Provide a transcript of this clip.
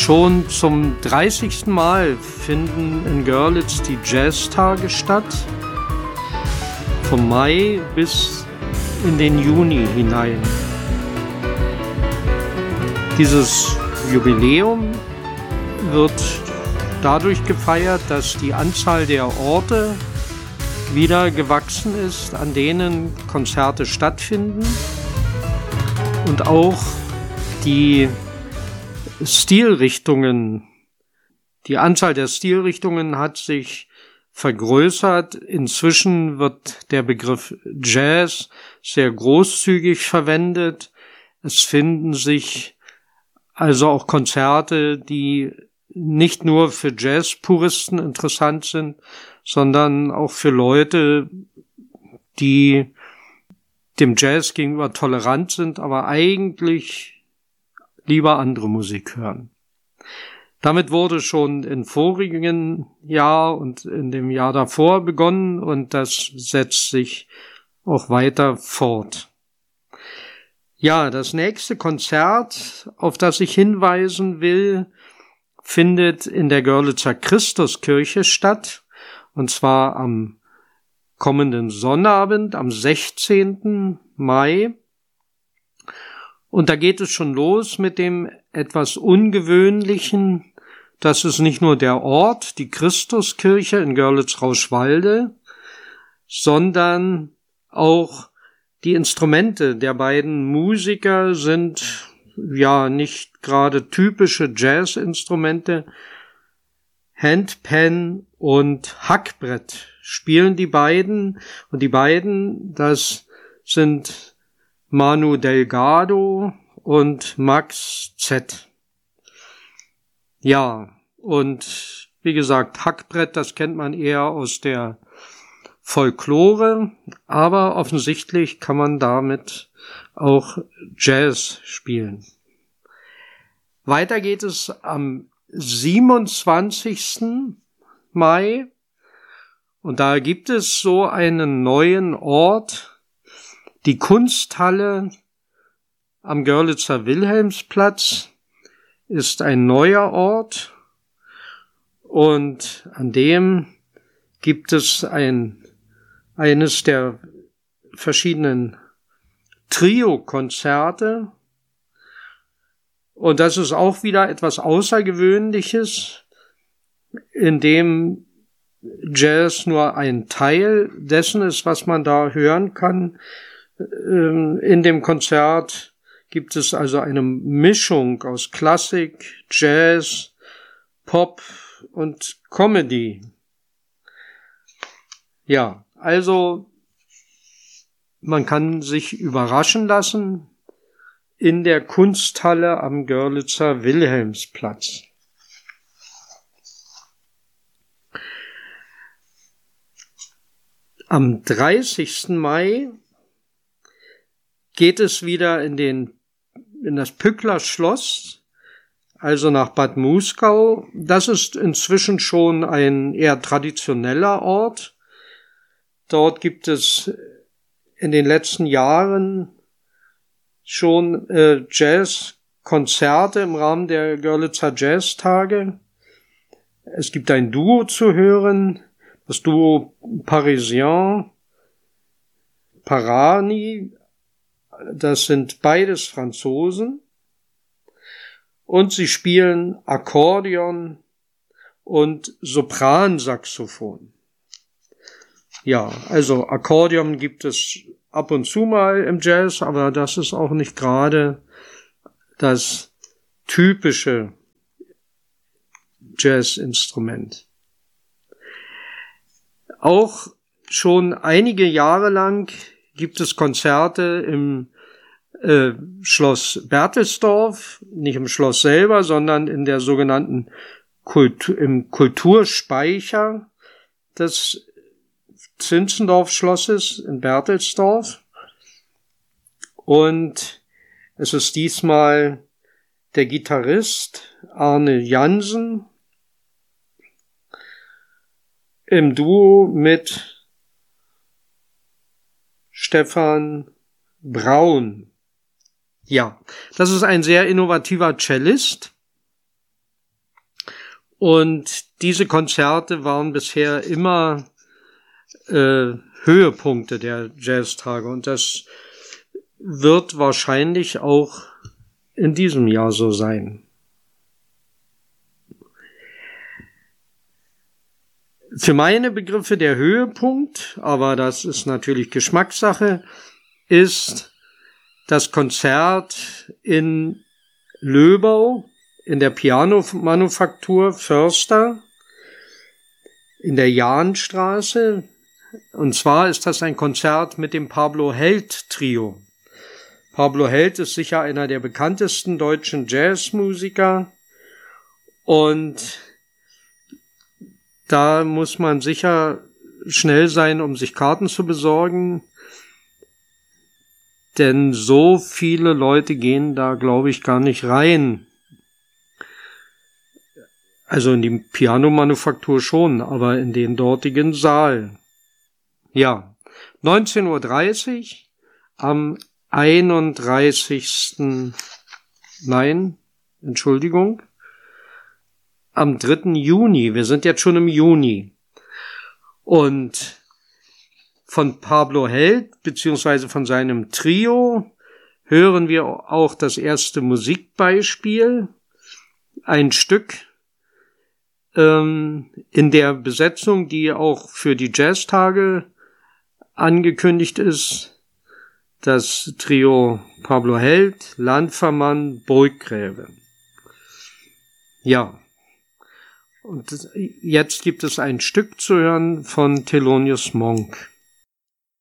Schon zum 30. Mal finden in Görlitz die Jazztage statt, vom Mai bis in den Juni hinein. Dieses Jubiläum wird dadurch gefeiert, dass die Anzahl der Orte wieder gewachsen ist, an denen Konzerte stattfinden, und auch die Stilrichtungen, die Anzahl der Stilrichtungen hat sich vergrößert. Inzwischen wird der Begriff Jazz sehr großzügig verwendet. Es finden sich also auch Konzerte, die nicht nur für Jazz-Puristen interessant sind, sondern auch für Leute, die dem Jazz gegenüber tolerant sind, aber eigentlich lieber andere Musik hören. Damit wurde schon im vorigen Jahr und in dem Jahr davor begonnen, und das setzt sich auch weiter fort. Ja, das nächste Konzert, auf das ich hinweisen will, findet in der Görlitzer Christuskirche statt, und zwar am kommenden Sonnabend, am 16. Mai. Und da geht es schon los mit dem etwas Ungewöhnlichen. Das ist nicht nur der Ort, die Christuskirche in Görlitz-Rauschwalde, sondern auch die Instrumente der beiden Musiker sind ja nicht gerade typische Jazzinstrumente. Handpan und Hackbrett spielen die beiden, und die beiden, das sind Manu Delgado und Max Z. Ja, und wie gesagt, Hackbrett, das kennt man eher aus der Folklore, aber offensichtlich kann man damit auch Jazz spielen. Weiter geht es am 27. Mai, und da gibt es so einen neuen Ort, die Kunsthalle am Görlitzer Wilhelmsplatz ist ein neuer Ort, und an dem gibt es eines der verschiedenen Trio-Konzerte, und das ist auch wieder etwas Außergewöhnliches, in dem Jazz nur ein Teil dessen ist, was man da hören kann. In dem Konzert gibt es also eine Mischung aus Klassik, Jazz, Pop und Comedy. Ja, also man kann sich überraschen lassen in der Kunsthalle am Görlitzer Wilhelmsplatz. Am 30. Mai geht es wieder in das Pückler Schloss, also nach Bad Muskau. Das ist inzwischen schon ein eher traditioneller Ort. Dort gibt es in den letzten Jahren schon Jazzkonzerte im Rahmen der Görlitzer Jazztage. Es gibt ein Duo zu hören, das Duo Parisien Parani. Das sind beides Franzosen, und sie spielen Akkordeon und Sopransaxophon. Ja, also Akkordeon gibt es ab und zu mal im Jazz, aber das ist auch nicht gerade das typische Jazzinstrument. Auch schon einige Jahre lang gibt es Konzerte im Schloss Berthelsdorf, nicht im Schloss selber, sondern in der sogenannten im Kulturspeicher des Zinzendorf-Schlosses in Berthelsdorf. Und es ist diesmal der Gitarrist Arne Jansen im Duo mit Stefan Braun. Ja, das ist ein sehr innovativer Cellist. Und diese Konzerte waren bisher immer Höhepunkte der Jazztage. Und das wird wahrscheinlich auch in diesem Jahr so sein. Für meine Begriffe der Höhepunkt, aber das ist natürlich Geschmackssache, ist das Konzert in Löbau in der Pianomanufaktur Förster in der Jahnstraße. Und zwar ist das ein Konzert mit dem Pablo Held Trio. Pablo Held ist sicher einer der bekanntesten deutschen Jazzmusiker und da muss man sicher schnell sein, um sich Karten zu besorgen, denn so viele Leute gehen da, glaube ich, gar nicht rein. Also in die Pianomanufaktur schon, aber in den dortigen Saal. Ja, 19:30 Uhr am 31. Am 3. Juni, wir sind jetzt schon im Juni. Und von Pablo Held, beziehungsweise von seinem Trio, hören wir auch das erste Musikbeispiel. Ein Stück in der Besetzung, die auch für die Jazztage angekündigt ist. Das Trio Pablo Held, Landfermann, Burggräbe. Ja. Und jetzt gibt es ein Stück zu hören von Thelonious Monk.